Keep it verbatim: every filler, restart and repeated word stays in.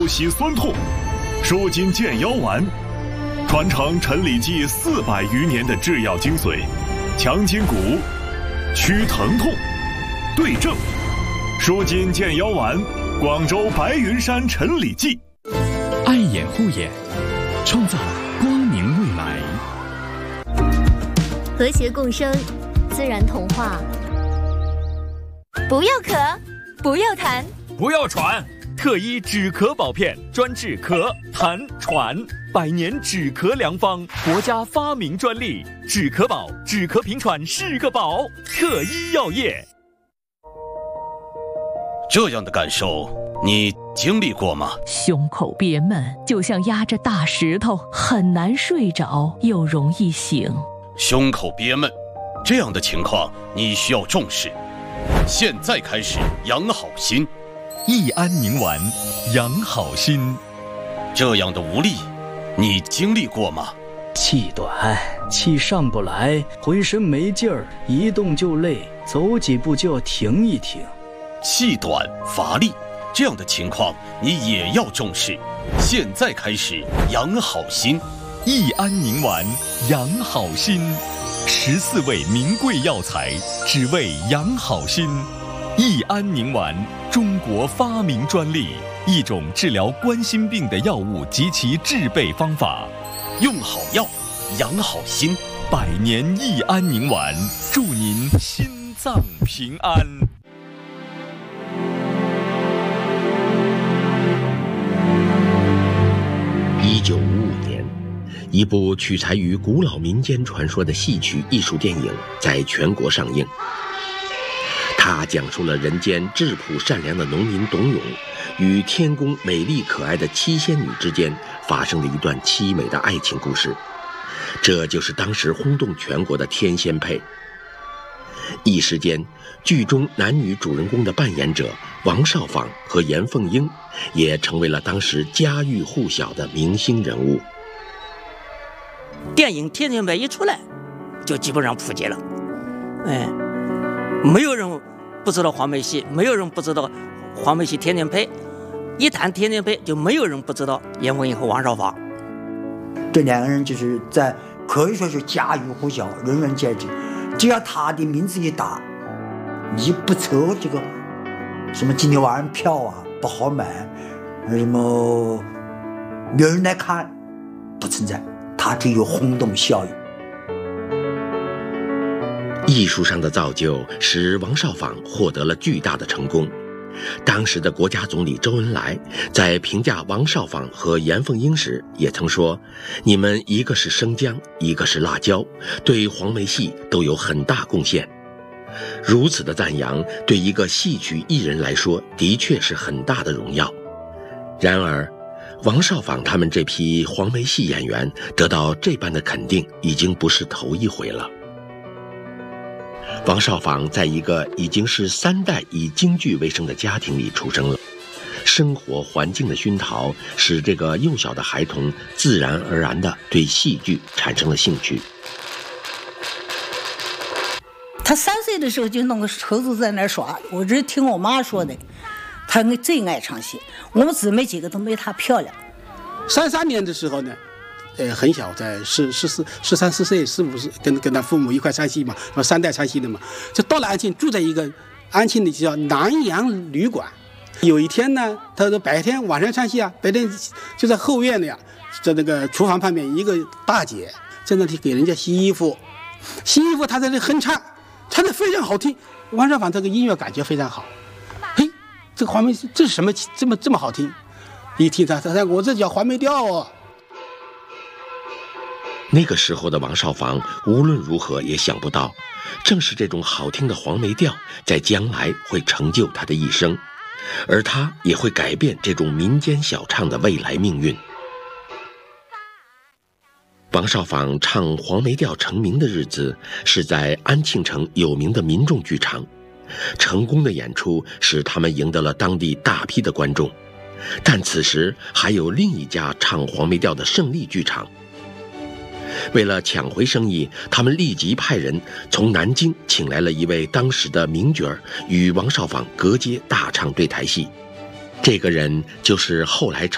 剖析酸痛，舒筋健腰丸，传承陈李济四百余年的制药精髓，强筋骨，祛疼痛，对症，舒筋健腰丸，广州白云山陈李济。 爱眼护眼，创造光明未来。 和谐共生，自然童话。不要咳，不要痰， 不要喘。特医止咳宝片，专治咳、痰、喘，百年止咳良方，国家发明专利。止咳宝，止咳平喘是个宝。特医药业。 这样的感受，你经历过吗？ 胸口憋闷，就像压着大石头，很难睡着，又容易醒。 胸口憋闷，这样的情况你需要重视。现在开始养好心。 益安宁丸，养好心。 这样的无力，你经历过吗？ 气短，气上不来，浑身没劲儿，一动就累，走几步就要停一停。 气短乏力，这样的情况你也要重视。现在开始养好心。 益安宁丸，养好心。十四味名贵药材，只为养好心。益安宁丸，中国发明专利，一种治疗冠心病的药物及其制备方法。 用好药，养好心。 百年益安宁丸，祝您心脏平安。 一九五五年，一部取材于古老民间传说的戏曲艺术电影在全国上映。它讲述了人间质朴善良的农民董永与天宫美丽可爱的七仙女之间发生的一段凄美的爱情故事。这就是当时轰动全国的天仙配。一时间，剧中男女主人公的扮演者王少舫和严凤英也成为了当时家喻户晓的明星人物。 电影天仙配一出来，就基本上普及了，哎，没有人不知道黄梅戏，没有人不知道黄梅戏天天配。一谈天天配，就没有人不知道严凤英和王少舫。 这两个人就是在可以说是家喻户晓，人人皆知。只要他的名字一打，你不抽这个什么金牛丸票啊，不好买，什么没有人来看，不存在，它只有轰动效应。 艺术上的造就使王少舫获得了巨大的成功。当时的国家总理周恩来在评价王少舫和严凤英时也曾说，你们一个是生姜，一个是辣椒，对黄梅戏都有很大贡献。如此的赞扬对一个戏曲艺人来说的确是很大的荣耀。然而王少舫他们这批黄梅戏演员得到这般的肯定已经不是头一回了。王少舫在一个已经是三代以京剧为生的家庭里出生了，生活环境的熏陶使这个幼小的孩童自然而然地对戏剧产生了兴趣。 他三岁的时候就弄个猴子在那耍，我这听我妈说的，他最爱唱戏，我们姊妹几个都没他漂亮。 三三年的时候呢，呃，很小，在十十四、十三四岁、十五岁，跟跟他父母一块唱戏嘛，然后三代唱戏的嘛，就到了安庆，住在一个安庆的叫南洋旅馆。有一天呢，他说白天晚上唱戏啊，白天就在后院的呀，在那个厨房旁边，一个大姐在那里给人家洗衣服，洗衣服，她在那哼唱，唱得非常好听。王少舫这个音乐感觉非常好，嘿，这个黄梅这是什么这么这么好听？一听他，他说我这叫黄梅调哦。 那个时候的王少舫无论如何也想不到，正是这种好听的黄梅调在将来会成就他的一生，而他也会改变这种民间小唱的未来命运。王少舫唱黄梅调成名的日子是在安庆城有名的民众剧场，成功的演出使他们赢得了当地大批的观众。但此时还有另一家唱黄梅调的胜利剧场。为了抢回生意，他们立即派人从南京请来了一位当时的名角儿，与王少舫隔街大唱对台戏。这个人就是后来成